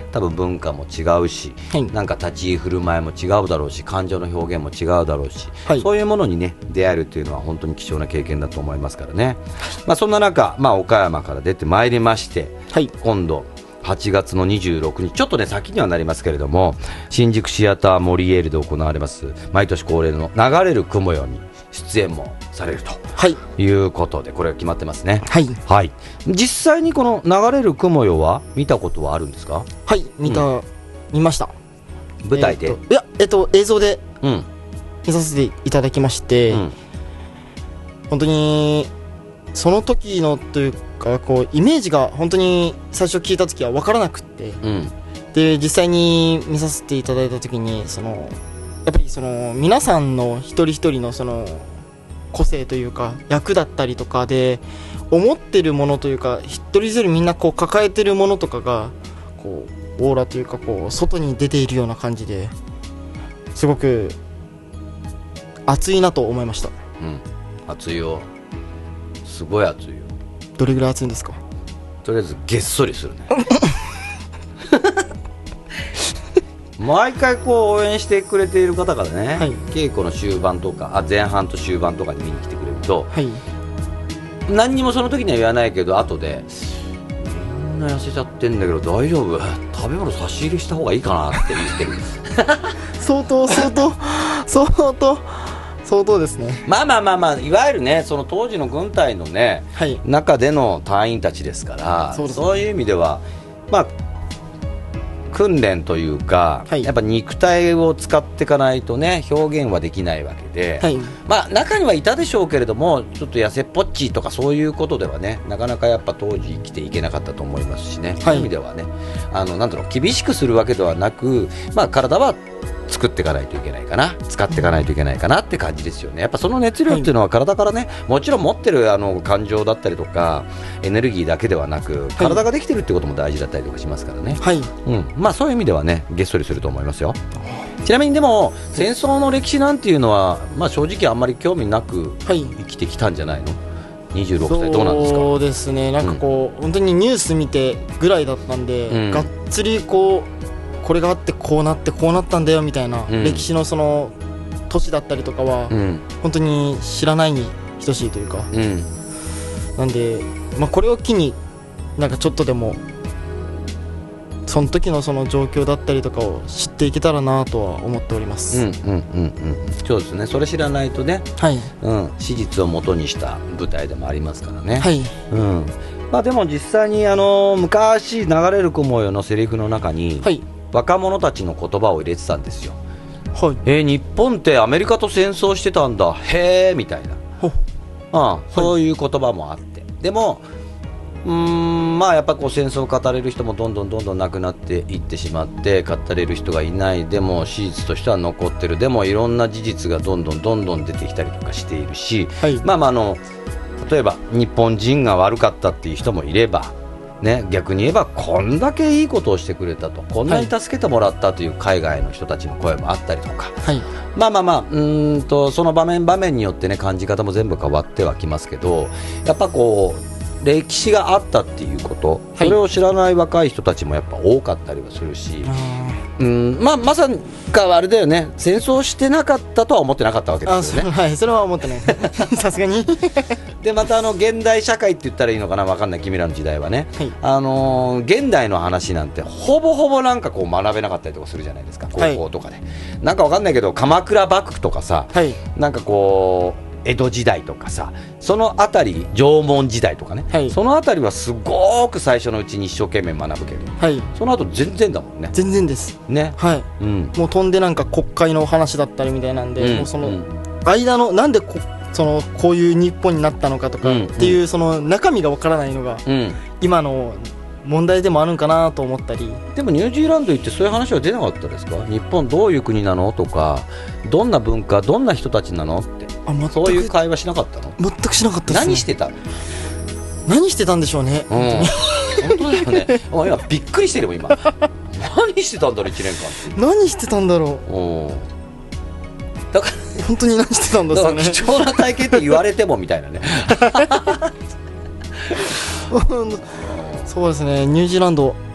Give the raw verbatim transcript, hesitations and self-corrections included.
多分文化も違うし、 はい、 なんか立ち居振る舞いも違うだろうし、感情の表現も違うだろうし、はい、そういうものにね出会えるというのは本当に貴重な経験だと思いますからね。まあ、そんな中、まあ、岡山から出てまいりまして、はい、今度はちがつのにじゅうろくにち、ちょっとね先にはなりますけれども、新宿シアターモリエールで行われます毎年恒例の流れる雲よに出演もされると、はい、いうことで、これが決まってますね。はい、はい、実際にこの流れる雲よは見たことはあるんですか？ はい、見た、うん、見ました。 舞台で、 えー、いや、えっと映像で見させていただきまして、うん、本当にその時のというかこうイメージが本当に最初聞いた時は分からなくって、うん、で実際に見させていただいた時にそのやっぱりその皆さんの一人一人のその個性というか役だったりとかで思ってるものというか一人一人みんなこう抱えてるものとかがこうオーラというかこう外に出ているような感じですごく熱いなと思いました。 うん、熱いよ、すごい熱いよ。 どれぐらい熱いんですか？ とりあえずげっそりするね毎回こう応援してくれている方がね、はい、稽古の終盤とかあ前半と終盤とかに見に来てくれると、はい、何にもその時には言わないけど後でみんな痩せちゃってんだけど大丈夫、食べ物差し入れした方がいいかなって言ってる相当相当相当相当ですね。 まあまあまあまあ、いわゆるねその当時の軍隊のね、はい、中での隊員たちですから、そうですね、そういう意味ではまあ訓練というか、はい、やっぱ肉体を使っていかないとね表現はできないわけで、はい、まあ中にはいたでしょうけれどもちょっと痩せっぽっちとかそういうことではねなかなかやっぱ当時生きていけなかったと思いますしね、はい、そういう意味ではねあのなんだろう厳しくするわけではなく、まあ、体は作っていかないといけないかな、使っていかないといけないかなって感じですよね。やっぱその熱量っていうのは体からね、はい、もちろん持ってるあの感情だったりとかエネルギーだけではなく体ができてるってことも大事だったりとかしますからね、はい、うん、まあそういう意味ではねげっそりすると思いますよ。ちなみにでも戦争の歴史なんていうのは、まあ、正直あんまり興味なく生きてきたんじゃないの？にじゅうろくさいどうなんですか？ そうですね、なんかこう、うん、本当にニュース見てぐらいだったんで、うん、がっつりこうこれがあってこうなってこうなったんだよみたいな、うん、歴史のその都市だったりとかは、うん、本当に知らないに等しいというか、うん、なんで、まあ、これを機になんかちょっとでもその時のその状況だったりとかを知っていけたらなとは思っております。うんうんうんうん、 そうですね、それ知らないとね、はい、うん、史実を元にした舞台でもありますからね、はい、うん、まあ、でも実際にあの昔流れる雲よのセリフの中に、はい、若者たちの言葉を入れてたんですよ、はい、えー、日本ってアメリカと戦争してたんだへーみたいな、うん、そういう言葉もあって、はい、でもうーん、まあやっぱこう戦争を語れる人もどんどんどんどんなくなっていってしまって語れる人がいない、でも史実としては残ってる、でもいろんな事実がどんどんどんどん出てきたりとかしているし、はい、まあまああの例えば日本人が悪かったっていう人もいればね、逆に言えばこんだけいいことをしてくれたと、こんなに助けてもらったという海外の人たちの声もあったりとか、はい、まあまあまあ、うーんとその場面場面によってね感じ方も全部変わってはきますけど、やっぱこう歴史があったっていうこと、はい、それを知らない若い人たちもやっぱ多かったりはするし、うん、まあ、まさかあれだよね、戦争してなかったとは思ってなかったわけですよね。 あ、そ、はい、それは思ってないさすがにでまたあの現代社会って言ったらいいのかな、分かんない、君らの時代はね、はい、あのー、現代の話なんてほぼほぼなんかこう学べなかったりとかするじゃないですか、高校とかで、はい、なんか分かんないけど鎌倉幕府とかさ、はい、なんかこう江戸時代とかさ、そのあたり縄文時代とかね、はい、そのあたりはすごく最初のうちに一生懸命学ぶけど、はい、その後全然だもんね。 全然ですね、はい、うん、もう飛んでなんか国会の話だったりみたいなんで、うん、もうその間のなんでこそのこういう日本になったのかとかっていう、その中身がわからないのが、うん、今の問題でもあるんかなと思ったり。 でもニュージーランド行ってそういう話は出なかったですか？日本どういう国なのとか、どんな文化、どんな人たちなのって、あ、そういう会話しなかったの？ 全くしなかったですね。 何してたの？ 何してたんでしょうね、うん、 本当だよね今びっくりしてるもん今何してたんだろういちねんかん。 何してたんだろう。おだから本当に何してたんだろうね。 貴重な体験って言われてもみたいなねそうですね、ニュージーランド